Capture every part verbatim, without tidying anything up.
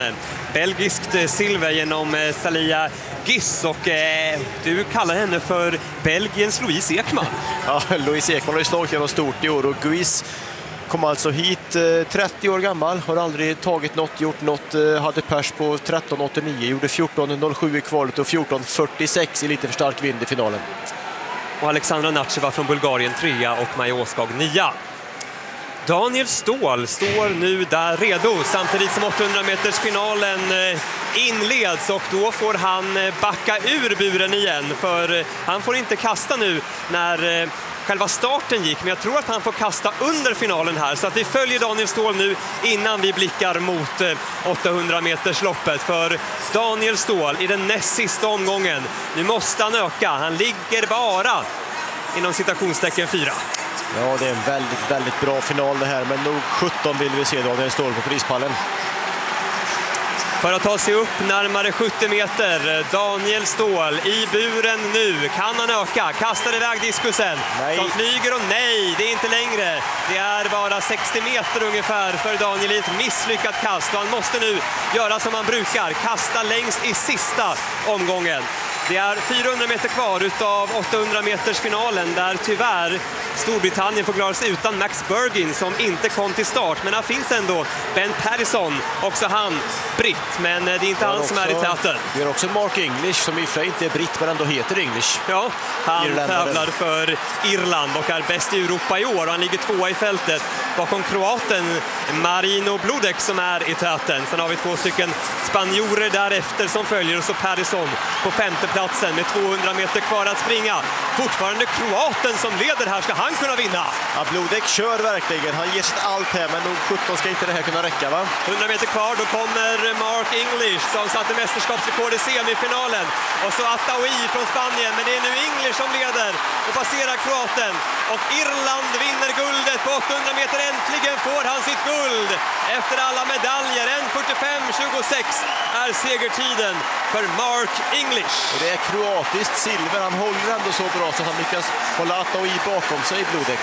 Belgiskt silver genom Salia Giss och eh, du kallar henne för Belgiens Louise Ekman. Ja, Louise Ekman har ju slagit genom stort i år och Guis kom alltså hit eh, trettio år gammal, har aldrig tagit något, gjort något, eh, hade pers på tretton åttionio, gjorde fjorton noll sju i kvalet och fjorton fyrtiosex i lite för stark vind i finalen. Och Alexandra Nacheva från Bulgarien trea och Maja Åskog nia. Daniel Ståhl står nu där redo samtidigt som åttahundra meters finalen inleds och då får han backa ur buren igen för han får inte kasta nu när själva starten gick, men jag tror att han får kasta under finalen här så att vi följer Daniel Ståhl nu innan vi blickar mot åttahundra meters loppet för Daniel Ståhl i den näst sista omgången. Nu måste han öka, han ligger bara inom citationstecken fyra. Ja, det är en väldigt, väldigt bra final det här, men nog sjutton vill vi se Daniel Ståhl på prispallen. För att ta sig upp närmare sjuttio meter, Daniel Ståhl i buren nu. Kan han öka? Kastar iväg diskusen. Nej. Som flyger och nej, det är inte längre. Det är bara sextio meter ungefär för Daniel i ett misslyckat kast. Och han måste nu göra som han brukar, kasta längst i sista omgången. Det är fyrahundra meter kvar utav åttahundra meters finalen där tyvärr Storbritannien får klara sig utan Max Bergin som inte kom till start. Men här finns ändå Ben Pattison, också han britt, men det är inte han som är i täten. Vi har också Mark English som i och för sig inte är britt men ändå heter English. Ja, han Irländare. tävlar för Irland och är bäst i Europa i år. Han ligger tvåa i fältet bakom kroaten Marino Bludek som är i täten. Sen har vi två stycken spanjorer därefter som följer och så Pattison på femte platsen med tvåhundra meter kvar att springa. Fortfarande kroaten som leder här, ska han kunna vinna? Ja, Bludek kör verkligen, han ger sitt allt här men nog sjutton ska inte det här kunna räcka va? hundra meter kvar, då kommer Mark English som satte mästerskapsrekord i semifinalen. Och så Attaoui från Spanien, men det är nu English som leder och passerar kroaten. Och Irland vinner guldet på åttahundra meter, äntligen får han sitt guld. Efter alla medaljer, en fyrtiofem tjugosex är segertiden för Mark English. Och det är kroatiskt silver, han håller ändå så bra så han lyckas hålla Attaoui bakom sig i Bludek.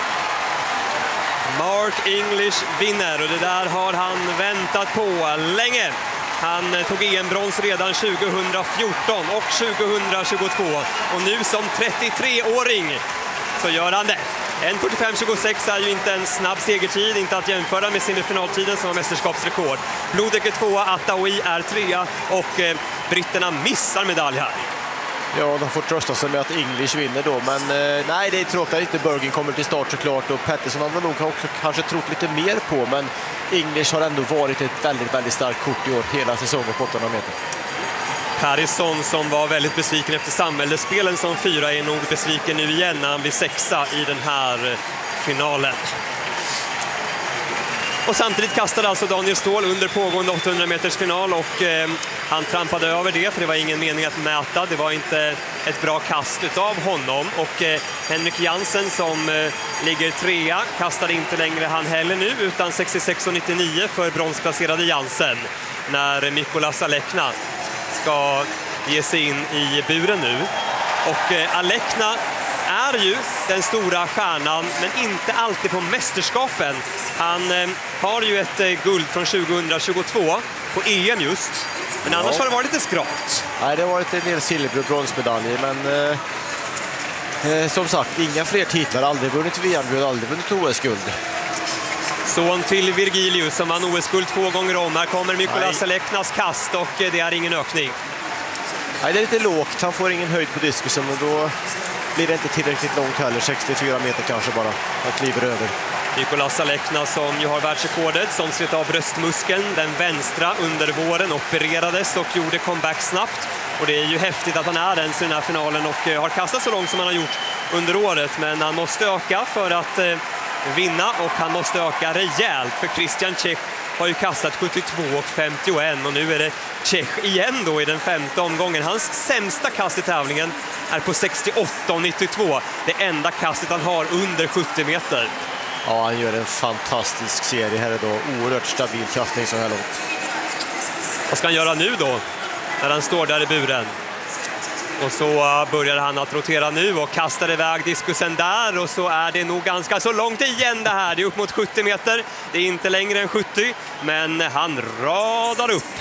Mark English vinner och det där har han väntat på länge. Han tog E M-brons redan tjugohundrafjorton och tjugohundratjugotvå och nu som trettiotre-åring så gör han det. en fyrtiofem tjugosex är ju inte en snabb segertid, inte att jämföra med semifinaltiden som var mästerskapsrekord. Bludek är tvåa, Attaoui är trea och eh, britterna missar medalj här. Ja, de får trösta sig med att English vinner då, men eh, nej, det är tråkigt att inte Bergin kommer till start såklart och Pattison har nog också kanske trott lite mer på, men English har ändå varit ett väldigt, väldigt starkt kort i år hela säsongen på åttahundra meter. Pattison som var väldigt besviken efter samhällsspelen som fyra är nog besviken nu igen när han blir sexa i den här finalen. Och samtidigt kastade alltså Daniel Ståhl under pågående åttahundra meters final och eh, han trampade över det för det var ingen mening att mäta. Det var inte ett bra kast utav honom och eh, Henrik Jansen som eh, ligger trea kastade inte längre han heller nu utan sextiosex nittionio för bronsplacerade Jansen när Mikolas Alekna ska ge sig in i buren nu. Och eh, Alekna är ju den stora stjärnan men inte alltid på mästerskapen. Han eh, har ju ett eh, guld från tjugohundratjugotvå på E M just. Men annars ja. har det varit lite skralt. Nej, det har varit en del silver- och bronsmedaljer men eh, eh, som sagt, inga fler titlar. Aldrig vunnit V M-guld, aldrig vunnit O S-guld. Son till Virgilius som vann O S-guld två gånger om. Här kommer Mikolas Aleknas kast och det är ingen ökning. Nej, det är lite lågt. Han får ingen höjd på diskusen och då blir det inte tillräckligt långt heller. sextiofyra meter kanske bara. Han kliver över. Mikolas Alekna som ju har världsrekordet som slet av bröstmuskeln, den vänstra under våren, opererades och gjorde comeback snabbt. Och det är ju häftigt att han är ens i den här finalen och har kastat så långt som han har gjort under året. Men han måste öka för att eh, vinna och han måste öka rejält för Christian Čech har ju kastat sjuttiotvå och femtioen och nu är det Čech igen då i den femte omgången. Hans sämsta kast i tävlingen är på sextioåtta och nittiotvå. Det enda kastet han har under sjuttio meter. Ja, han gör en fantastisk serie här idag. Oerhört stabil kastning så här långt. Vad ska han göra nu då när han står där i buren? Och så börjar han att rotera nu och kastar iväg diskusen där, och så är det nog ganska så långt igen det här. Det är upp mot sjuttio meter, det är inte längre än sjuttio, men han radar upp